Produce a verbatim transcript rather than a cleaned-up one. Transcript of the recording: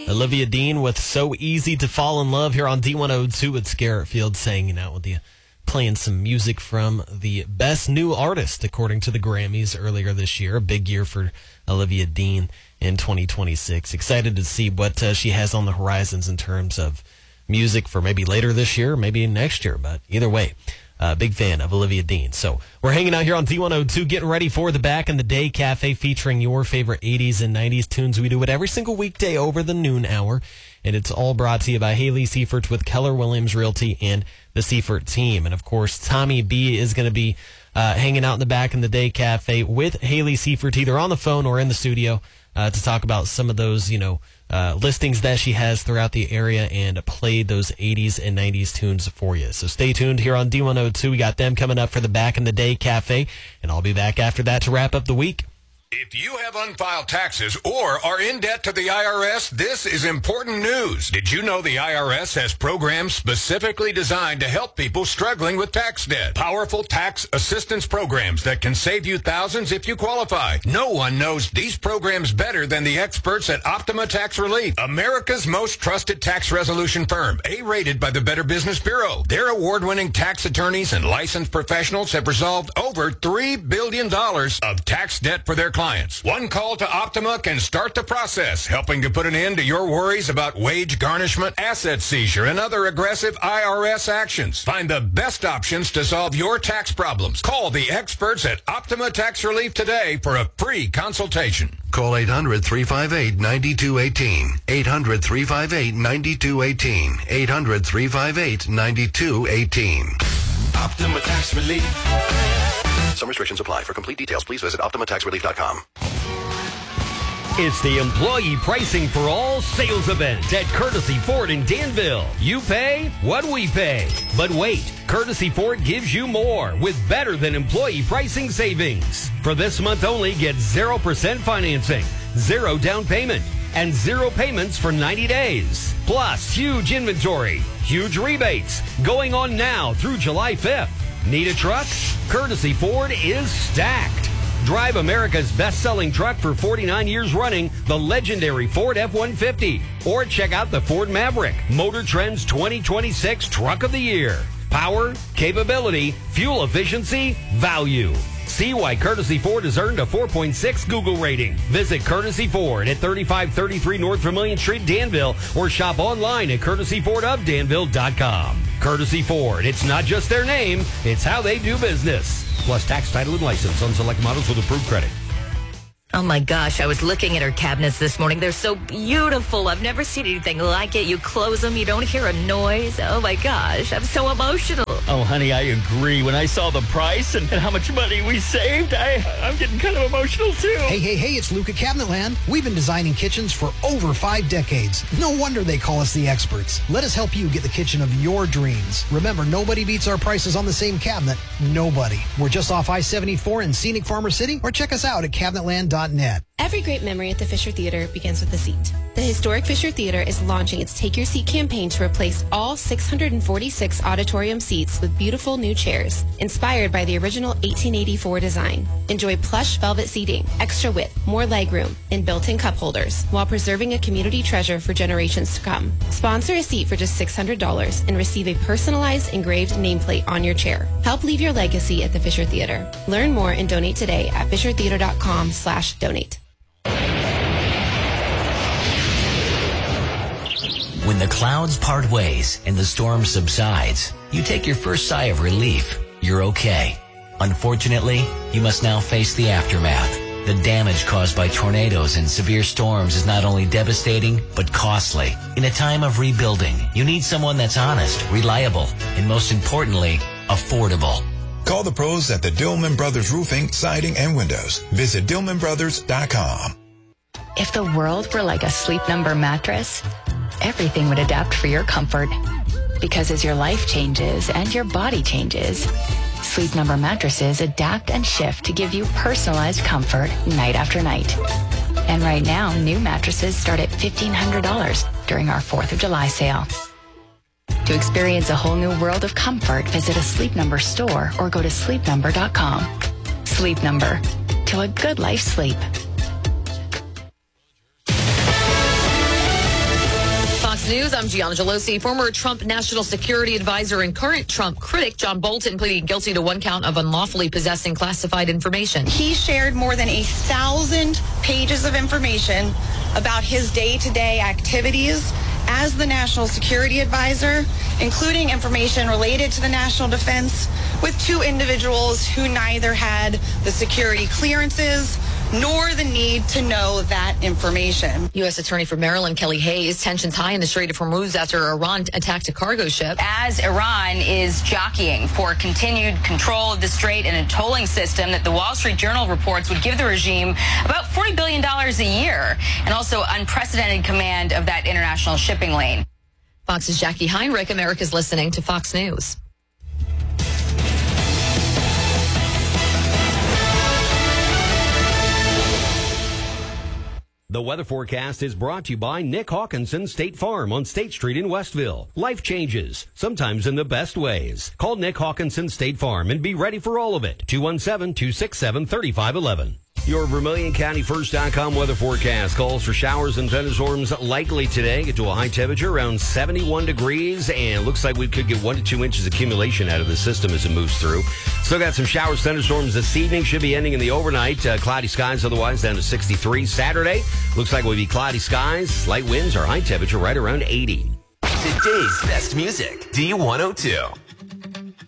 Olivia Dean with So Easy to Fall in Love here on D one oh two with Garrett Fields hanging out with you, playing some music from the Best New Artist, according to the Grammys earlier this year. A big year for Olivia Dean in twenty twenty-six. Excited to see what uh, she has on the horizons in terms of music for maybe later this year, maybe next year. But either way, uh, big fan of Olivia Dean. So we're hanging out here on D one oh two, getting ready for the Back in the Day Cafe, featuring your favorite eighties and nineties tunes. We do it every single weekday over the noon hour. And it's all brought to you by Haley Seifert with Keller Williams Realty and the Seifert team. And, of course, Tommy B is going to be uh, hanging out in the Back in the Day Cafe with Haley Seifert, either on the phone or in the studio, uh, to talk about some of those, you know, uh, listings that she has throughout the area and play those eighties and nineties tunes for you. So stay tuned here on D one oh two. We got them coming up for the Back in the Day Cafe, and I'll be back after that to wrap up the week. If you have unfiled taxes or are in debt to the I R S, this is important news. Did you know the I R S has programs specifically designed to help people struggling with tax debt? Powerful tax assistance programs that can save you thousands if you qualify. No one knows these programs better than the experts at Optima Tax Relief, America's most trusted tax resolution firm, A-rated by the Better Business Bureau. Their award-winning tax attorneys and licensed professionals have resolved over three billion dollars of tax debt for their clients. Clients. One call to Optima can start the process, helping to put an end to your worries about wage garnishment, asset seizure, and other aggressive I R S actions. Find the best options to solve your tax problems. Call the experts at Optima Tax Relief today for a free consultation. Call eight hundred, three five eight, nine two one eight. eight hundred, three five eight, nine two one eight. eight hundred, three five eight, nine two one eight. Optima Tax Relief. Some restrictions apply. For complete details, please visit Optima Tax Relief dot com. It's the Employee Pricing for All sales event at Courtesy Ford in Danville. You pay what we pay. But wait, Courtesy Ford gives you more with better than employee pricing savings. For this month only, get zero percent financing, zero down payment, and zero payments for ninety days. Plus, huge inventory, huge rebates going on now through July fifth. Need a truck? Courtesy Ford is stacked. Drive America's best-selling truck for forty-nine years running, the legendary Ford F one fifty. Or check out the Ford Maverick, Motor Trend's twenty twenty-six Truck of the Year. Power, capability, fuel efficiency, value. See why Courtesy Ford has earned a four point six Google rating. Visit Courtesy Ford at thirty-five thirty-three North Vermilion Street, Danville, or shop online at courtesy ford of danville dot com. Courtesy Ford, it's not just their name, it's how they do business. Plus tax, title, and license on select models with approved credit. Oh my gosh, I was looking at her cabinets this morning. They're so beautiful. I've never seen anything like it. You close them, you don't hear a noise. Oh my gosh, I'm so emotional. Oh, honey, I agree. When I saw the price and, and how much money we saved, I, I'm getting kind of emotional too. Hey, hey, hey, it's Luca Cabinetland. We've been designing kitchens for over five decades. No wonder they call us the experts. Let us help you get the kitchen of your dreams. Remember, nobody beats our prices on the same cabinet. Nobody. We're just off I seventy-four in scenic Farmer City, or check us out at cabinetland dot net. Every great memory at the Fisher Theater begins with a seat. The historic Fisher Theater is launching its Take Your Seat campaign to replace all six hundred forty-six auditorium seats with beautiful new chairs, inspired by the original eighteen eighty-four design. Enjoy plush velvet seating, extra width, more legroom, and built-in cup holders, while preserving a community treasure for generations to come. Sponsor a seat for just six hundred dollars and receive a personalized engraved nameplate on your chair. Help leave your legacy at the Fisher Theater. Learn more and donate today at fisher theater dot com slash donate. When the clouds part ways and the storm subsides, you take your first sigh of relief. You're okay. Unfortunately, you must now face the aftermath. The damage caused by tornadoes and severe storms is not only devastating, but costly. In a time of rebuilding, you need someone that's honest, reliable, and most importantly, affordable. Call the pros at the Dillman Brothers Roofing, Siding, and Windows. Visit dillman brothers dot com. If the world were like a Sleep Number mattress, everything would adapt for your comfort. Because as your life changes and your body changes, Sleep Number mattresses adapt and shift to give you personalized comfort night after night. And right now, new mattresses start at fifteen hundred dollars during our fourth of July sale. To experience a whole new world of comfort, visit a Sleep Number store or go to sleep number dot com. Sleep Number. To a good life sleep. News, I'm Gianna Gelosi. Former Trump National Security Advisor and current Trump critic John Bolton pleading guilty to one count of unlawfully possessing classified information. He shared more than a thousand pages of information about his day-to-day activities as the National Security Advisor, including information related to the national defense, with two individuals who neither had the security clearances nor the need to know that information. U S Attorney for Maryland Kelly Hayes, tensions high in the Strait of Hormuz after Iran attacked a cargo ship. As Iran is jockeying for continued control of the strait and a tolling system that the Wall Street Journal reports would give the regime about forty billion dollars a year, and also unprecedented command of that international shipping lane. Fox's Jackie Heinrich, America's listening to Fox News. The weather forecast is brought to you by Nick Hawkinson State Farm on State Street in Westville. Life changes, sometimes in the best ways. Call Nick Hawkinson State Farm and be ready for all of it. two one seven, two six seven, three five one one. Your Vermilion County First dot com weather forecast calls for showers and thunderstorms likely today. Get to a high temperature around seventy-one degrees, and looks like we could get one to two inches accumulation out of the system as it moves through. Still got some showers, thunderstorms this evening. Should be ending in the overnight. Uh, cloudy skies otherwise down to sixty-three. Saturday looks like it will be cloudy skies, light winds, our high temperature right around eighty. Today's best music, D one oh two.